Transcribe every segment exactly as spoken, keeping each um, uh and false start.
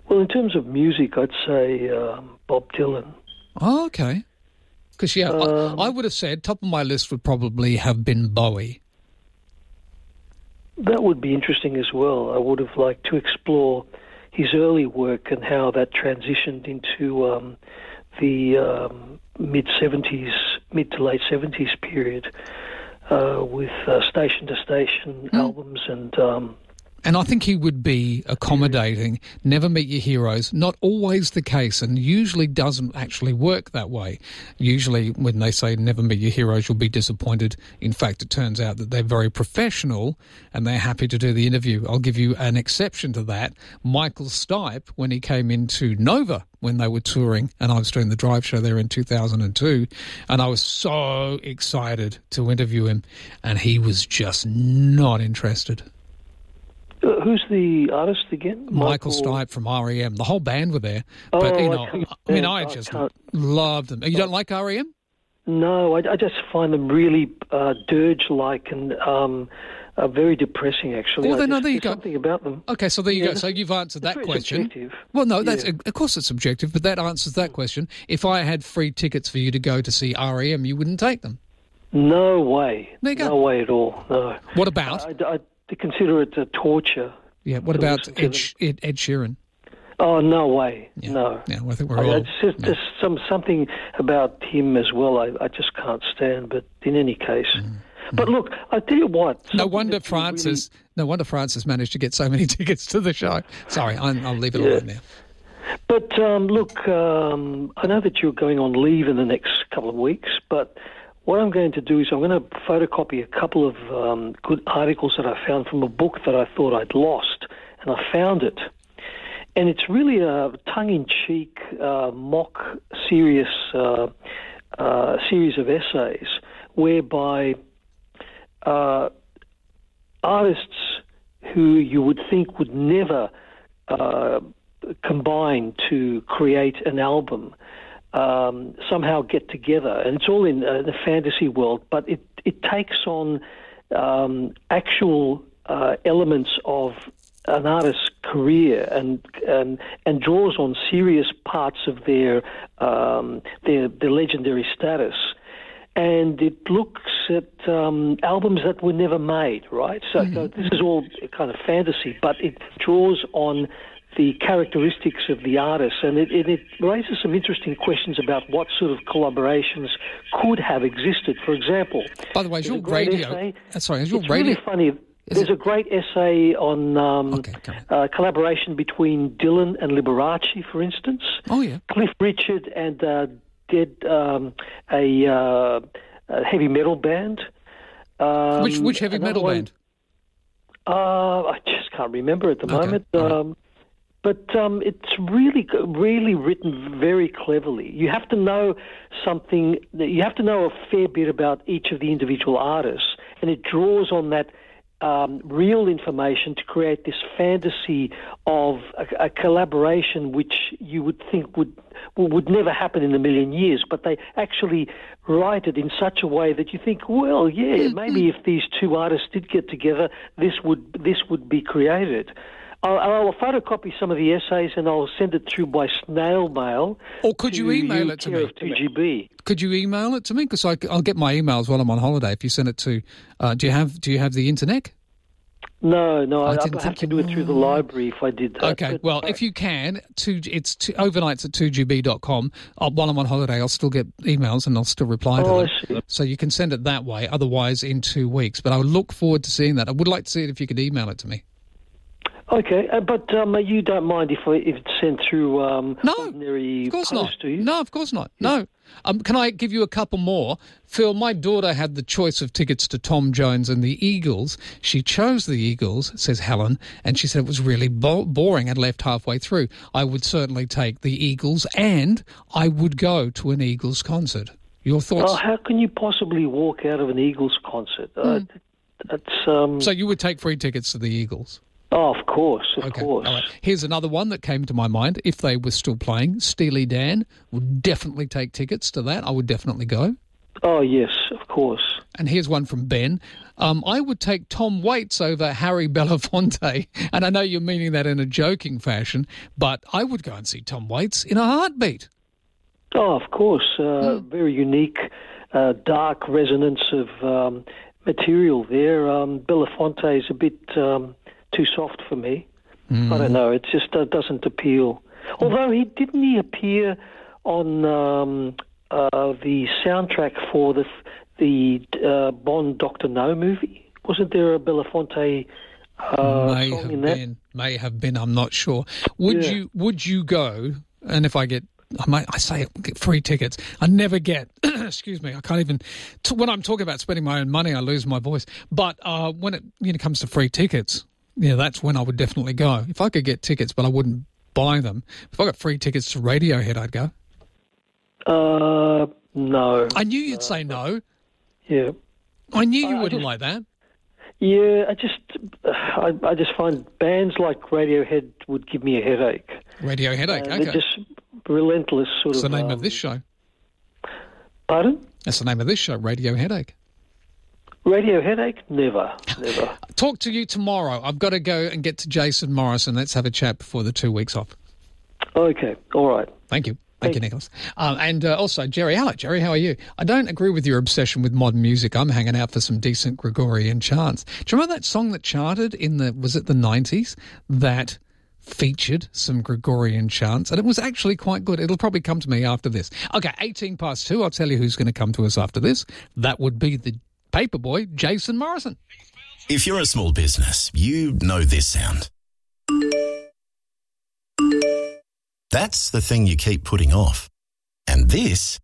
Well, in terms of music, I'd say um, Bob Dylan. Oh, okay. Because, yeah, um, I, I would have said top of my list would probably have been Bowie. That would be interesting as well. I would have liked to explore his early work and how that transitioned into um, the um, mid-seventies, mid to late seventies period uh, with uh, station-to-station mm. albums and... Um, And I think he would be accommodating, never meet your heroes, not always the case, and usually doesn't actually work that way. Usually when they say never meet your heroes, you'll be disappointed. In fact, it turns out that they're very professional and they're happy to do the interview. I'll give you an exception to that. Michael Stipe, when he came into Nova, when they were touring, and I was doing the drive show there in two thousand two, and I was so excited to interview him, and he was just not interested. Uh, who's the artist again? Michael, Michael Stipe from R E M. The whole band were there. Oh, but, you know, I, I mean, I just I loved them. You don't like R E M? No, I, I just find them really uh, dirge-like and um, uh, very depressing, actually. Well, then, just, no, there you go. Something about them. Okay, so there you yeah, go. So you've answered that question. Subjective. Well, no, that's yeah. of course it's subjective, but that answers that question. If I had free tickets for you to go to see R E M, you wouldn't take them? No way. There you go. No way at all, no. What about? I, I, I consider it a torture. Yeah, what about Ed, Ed, Ed Sheeran? Oh, no way. Yeah. No. Yeah, well, I think we're I, all... It's just, yeah. There's some, something about him as well I, I just can't stand, but in any case... Mm. But look, I tell you what. No wonder Francis. Really... No wonder Francis managed to get so many tickets to the show. Sorry, I'll, I'll leave it yeah. alone there. But um, look, um, I know that you're going on leave in the next couple of weeks. But what I'm going to do is I'm going to photocopy a couple of um, good articles that I found from a book that I thought I'd lost, and I found it. And it's really a tongue-in-cheek, uh, mock, serious uh, uh, series of essays whereby. Uh, artists who you would think would never uh, combine to create an album um, somehow get together, and it's all in uh, the fantasy world, but it, it takes on um, actual uh, elements of an artist's career and and and draws on serious parts of their um, their, their legendary status. And it looks at um, albums that were never made, right? So, mm-hmm. so this is all kind of fantasy, but it draws on the characteristics of the artist, and it, it, it raises some interesting questions about what sort of collaborations could have existed. For example, by the way, is your radio? Essay, uh, sorry, is your it's radio? Really funny. Is There's it? a great essay on um, okay, uh, collaboration between Dylan and Liberace, for instance. Oh yeah, Cliff Richard and. Uh, did um, a, uh, a heavy metal band. Um, which which heavy metal one, band? Uh, I just can't remember at the okay. moment. Right. Um, but um, it's really, really written very cleverly. You have to know something. You have to know a fair bit about each of the individual artists, and it draws on that um, real information to create this fantasy of a, a collaboration which you would think would would never happen in a million years, but they actually write it in such a way that you think, well, yeah, maybe if these two artists did get together, this would this would be created. I'll, I'll photocopy some of the essays and I'll send it through by snail mail. Or could you email you it to me? two G B. Could you email it to me? Because I'll get my emails while I'm on holiday. If you send it to, uh, do you have do you have the internet? No, no, I I'd didn't have think to you- do it through the library if I did that. Okay, But, well, uh, if you can, two, it's two, overnights at two g b dot com. Uh, while I'm on holiday, I'll still get emails and I'll still reply to Oh, I them. see. So you can send it that way, otherwise in two weeks. But I would look forward to seeing that. I would like to see it if you could email it to me. Okay, uh, but um, you don't mind if, I, if it's sent through um, No, ordinary Of course post, not. do you? No, of course not. No. Um, can I give you a couple more? Phil, my daughter had the choice of tickets to Tom Jones and the Eagles. She chose the Eagles, says Helen, and she said it was really bo- boring and left halfway through. I would certainly take the Eagles, and I would go to an Eagles concert. Your thoughts? Oh, how can you possibly walk out of an Eagles concert? Uh, Mm. that's um. So you would take free tickets to the Eagles? Oh, of course, of Okay, course. all right. Here's another one that came to my mind. If they were still playing, Steely Dan would definitely take tickets to that. I would definitely go. Oh, yes, of course. and here's one from Ben, um, I would take Tom Waits over Harry Belafonte. And I know you're meaning that in a joking fashion, but I would go and see Tom Waits in a heartbeat. Oh, of course. Uh, mm. Very unique, uh, dark resonance of um, material there. Um, Belafonte is a bit um, too soft for me. Mm. I don't know. It just uh, doesn't appeal. Although he didn't he appear on um, uh, the soundtrack for the the uh, Bond Doctor No movie? Wasn't there a Belafonte uh, may song have in that? Been, may have been. I'm not sure. Would Yeah. you Would you go? And if I get, I might, I say get free tickets. I never get. Excuse me. I can't even. T- when I'm talking about spending my own money, I lose my voice. But uh, when it you know comes to free tickets, yeah, that's when I would definitely go. If I could get tickets, but I wouldn't buy them. If I got free tickets to Radiohead, I'd go. Uh, no. I knew you'd uh, say no. Yeah. I knew you I wouldn't just- like that. Yeah, I just, I, I just find bands like Radiohead would give me a headache. Radio headache. Uh, okay. They're just relentless sort That's of. the name um, of this show. Pardon? That's the name of this show. Radio headache. Radio headache? Never, never. Talk to you tomorrow. I've got to go and get to Jason Morrison. Let's have a chat before the two weeks off. Okay, all right. Thank you. Thank you, Nicholas. Um, and uh, also, Jerry. Hello, Jerry. How are you? I don't agree with your obsession with modern music. I'm hanging out for some decent Gregorian chants. Do you remember that song that charted in the, was it the nineties, that featured some Gregorian chants? And it was actually quite good. It'll probably come to me after this. Okay, eighteen past two. I'll tell you who's going to come to us after this. That would be the paperboy, Jason Morrison. If you're a small business, you know this sound. That's the thing you keep putting off. And this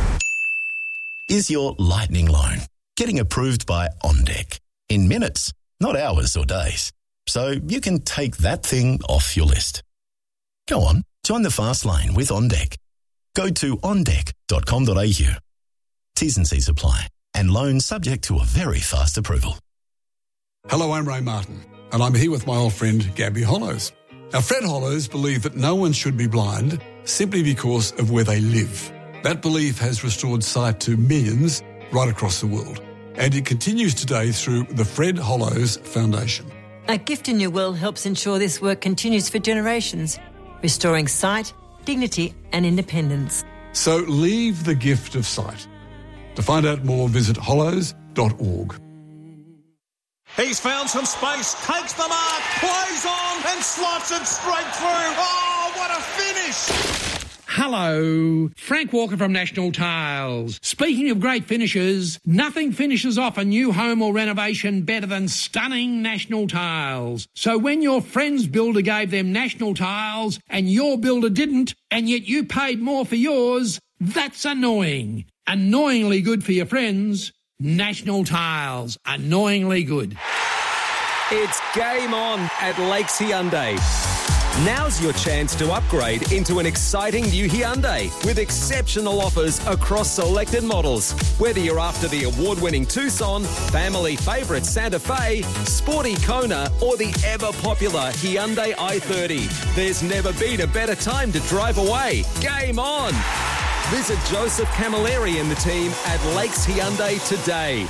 is your lightning loan, getting approved by OnDeck in minutes, not hours or days. So you can take that thing off your list. Go on, join the fast lane with OnDeck. Go to on deck dot com dot a u. T's and C's apply, and loan subject to a very fast approval. Hello, I'm Ray Martin, and I'm here with my old friend Gabby Hollows. Now, Fred Hollows believed that no one should be blind simply because of where they live. That belief has restored sight to millions right across the world, and it continues today through the Fred Hollows Foundation. A gift in your will helps ensure this work continues for generations, restoring sight, dignity and independence. So leave the gift of sight. To find out more, visit hollows dot org. He's found some space, takes the mark, plays on and slots it straight through. Oh, what a finish! Hello, Frank Walker from National Tiles. Speaking of great finishes, nothing finishes off a new home or renovation better than stunning National Tiles. So when your friend's builder gave them National Tiles and your builder didn't, and yet you paid more for yours, that's annoying. Annoyingly good for your friends. National Tiles, annoyingly good. It's game on at Lakes Hyundai. Now's your chance to upgrade into an exciting new Hyundai with exceptional offers across selected models. Whether you're after the award-winning Tucson, family favourite Santa Fe, sporty Kona, or the ever-popular Hyundai i thirty, there's never been a better time to drive away. Game on! Visit Joseph Camilleri and the team at Lakes Hyundai today.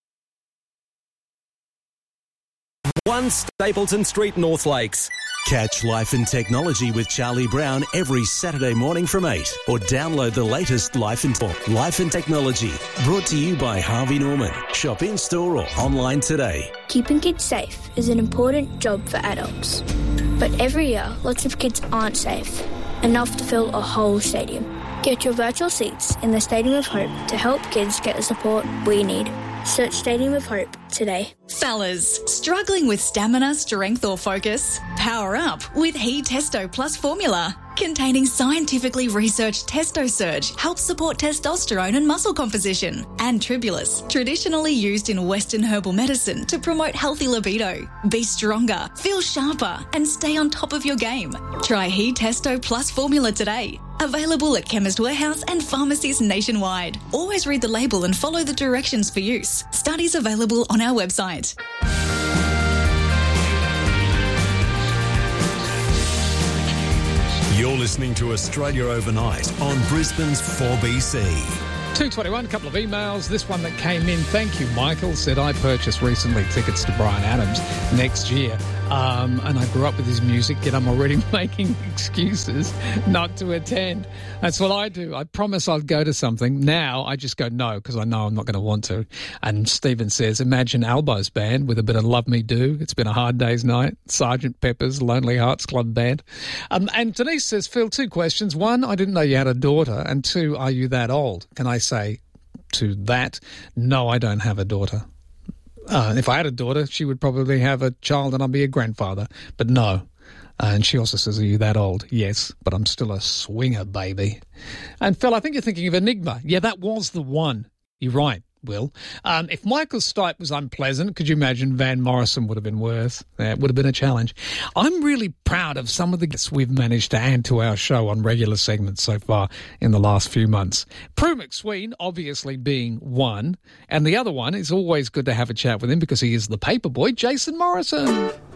one Stapleton Street, North Lakes. Catch Life and Technology with Charlie Brown every Saturday morning from eight, or download the latest Life and Talk. Life and Technology, brought to you by Harvey Norman. Shop in store or online today. Keeping kids safe is an important job for adults. But every year, lots of kids aren't safe, enough to fill a whole stadium. Get your virtual seats in the Stadium of Hope to help kids get the support we need. Search Stadium of Hope today. Fellas, struggling with stamina, strength or focus? Power up with He Testo Plus formula. Containing scientifically researched Testo Surge, helps support testosterone and muscle composition. And Tribulus, traditionally used in Western herbal medicine to promote healthy libido. Be stronger, feel sharper, and stay on top of your game. Try He Testo Plus formula today. Available at Chemist Warehouse and pharmacies nationwide. Always read the label and follow the directions for use. Studies available on our website. You're listening to Australia Overnight on Brisbane's four B C. two twenty-one, a couple of emails. This one that came in, thank you, Michael, said, I purchased recently tickets to Bryan Adams next year. Um, and I grew up with his music, yet I'm already making excuses not to attend. That's what I do. I promise I'll go to something. Now I just go no, because I know I'm not going to want to. And Stephen says, imagine Albo's band with a bit of Love Me Do. It's been a hard day's night. Sergeant Pepper's Lonely Hearts Club Band. Um, and Denise says, Phil, two questions. One, I didn't know you had a daughter. And two, are you that old? Can I say to that, no, I don't have a daughter. Uh, if I had a daughter, she would probably have a child and I'd be a grandfather. But no. Uh, and she also says, are you that old? Yes, but I'm still a swinger, baby. And Phil, I think you're thinking of Enigma. Yeah, that was the one. You're right, Will. Um, if Michael Stipe was unpleasant, could you imagine Van Morrison would have been worse? Yeah, it would have been a challenge. I'm really proud of some of the guests we've managed to add to our show on regular segments so far in the last few months. Prue McSween, obviously being one, and the other one is always good to have a chat with him because he is the paper boy, Jason Morrison.